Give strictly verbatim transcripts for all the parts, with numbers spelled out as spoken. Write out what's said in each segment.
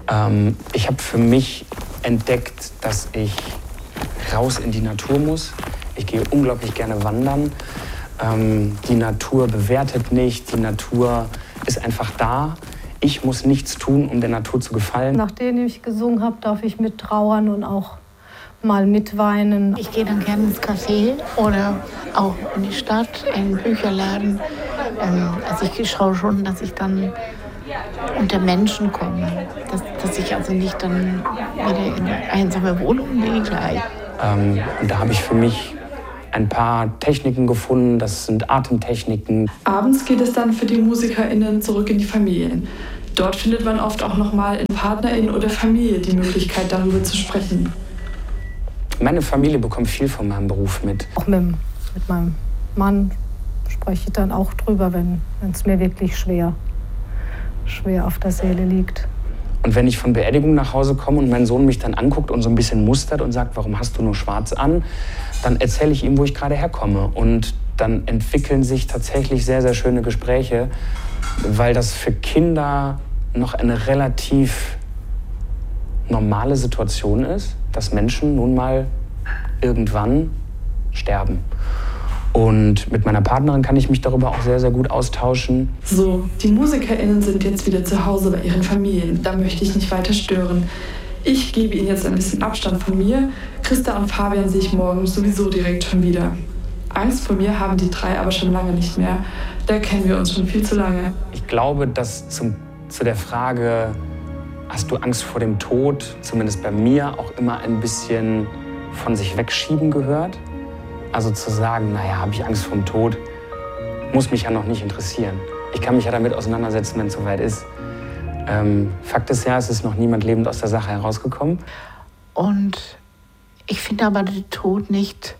Ähm, ich habe für mich entdeckt, dass ich raus in die Natur muss. Ich gehe unglaublich gerne wandern. Ähm, die Natur bewertet nicht, die Natur ist einfach da. Ich muss nichts tun, um der Natur zu gefallen. Nachdem ich gesungen habe, darf ich mittrauern und auch mal mitweinen. Ich gehe dann gerne ins Café oder auch in die Stadt, in den Bücherladen. Ähm, also ich schaue schon, dass ich dann unter Menschen komme. Dass, dass ich also nicht dann wieder in eine einsame Wohnung gehe gleich. Ähm, und da habe ich für mich ein paar Techniken gefunden, das sind Atemtechniken. Abends geht es dann für die MusikerInnen zurück in die Familien. Dort findet man oft auch nochmal in PartnerInnen oder Familie die Möglichkeit, darüber zu sprechen. Meine Familie bekommt viel von meinem Beruf mit. Auch mit, mit meinem Mann spreche ich dann auch drüber, wenn es mir wirklich schwer, schwer auf der Seele liegt. Und wenn ich von Beerdigung nach Hause komme und mein Sohn mich dann anguckt und so ein bisschen mustert und sagt, warum hast du nur schwarz an, dann erzähle ich ihm, wo ich gerade herkomme. Und dann entwickeln sich tatsächlich sehr, sehr schöne Gespräche, weil das für Kinder noch eine relativ normale Situation ist, dass Menschen nun mal irgendwann sterben. Und mit meiner Partnerin kann ich mich darüber auch sehr, sehr gut austauschen. So, die MusikerInnen sind jetzt wieder zu Hause bei ihren Familien. Da möchte ich nicht weiter stören. Ich gebe ihnen jetzt ein bisschen Abstand von mir. Christa und Fabian sehe ich morgen sowieso direkt schon wieder. Angst vor mir haben die drei aber schon lange nicht mehr. Da kennen wir uns schon viel zu lange. Ich glaube, dass zum, zu der Frage, hast du Angst vor dem Tod, zumindest bei mir auch immer ein bisschen von sich wegschieben gehört. Also zu sagen, naja, habe ich Angst vor dem Tod, muss mich ja noch nicht interessieren. Ich kann mich ja damit auseinandersetzen, wenn es soweit ist. Ähm, Fakt ist ja, es ist noch niemand lebend aus der Sache herausgekommen. Und ich finde aber den Tod nicht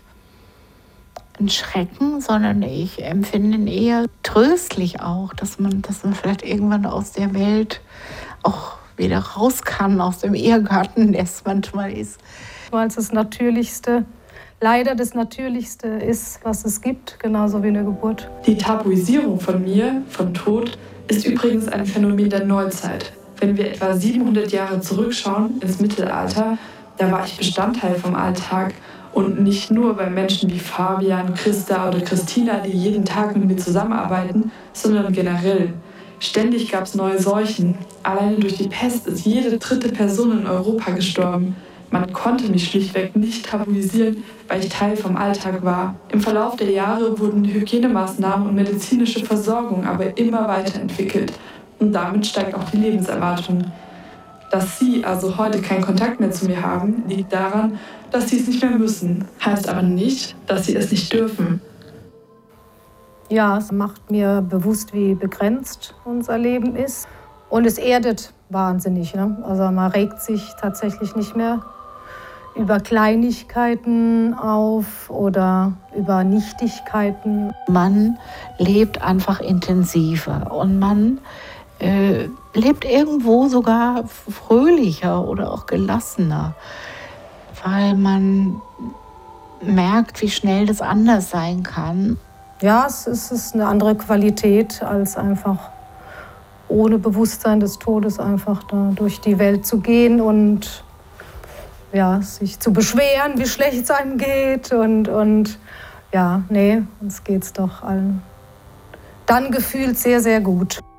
ein Schrecken, sondern ich empfinde ihn eher tröstlich auch, dass man, dass man vielleicht irgendwann aus der Welt auch wieder raus kann, aus dem Ehegarten, der es manchmal ist. Weil es das Natürlichste, leider das Natürlichste ist, was es gibt, genauso wie eine Geburt. Die Tabuisierung von mir, von Tod, ist übrigens ein Phänomen der Neuzeit. Wenn wir etwa siebenhundert Jahre zurückschauen, ins Mittelalter, da war ich Bestandteil vom Alltag. Und nicht nur bei Menschen wie Fabian, Christa oder Christina, die jeden Tag mit mir zusammenarbeiten, sondern generell. Ständig gab es neue Seuchen. Alleine durch die Pest ist jede dritte Person in Europa gestorben. Man konnte mich schlichtweg nicht tabuisieren, weil ich Teil vom Alltag war. Im Verlauf der Jahre wurden Hygienemaßnahmen und medizinische Versorgung aber immer weiterentwickelt. Und damit steigt auch die Lebenserwartung. Dass Sie also heute keinen Kontakt mehr zu mir haben, liegt daran, dass Sie es nicht mehr müssen. Heißt aber nicht, dass Sie es nicht dürfen. Ja, es macht mir bewusst, wie begrenzt unser Leben ist. Und es erdet wahnsinnig. Ne? Also man regt sich tatsächlich nicht mehr über Kleinigkeiten auf oder über Nichtigkeiten. Man lebt einfach intensiver und man äh, lebt irgendwo sogar fröhlicher oder auch gelassener, weil man merkt, wie schnell das anders sein kann. Ja, es ist eine andere Qualität, als einfach ohne Bewusstsein des Todes einfach da durch die Welt zu gehen und ja, sich zu beschweren, wie schlecht es einem geht. Und, und ja, nee, uns geht's doch allen dann gefühlt sehr, sehr gut.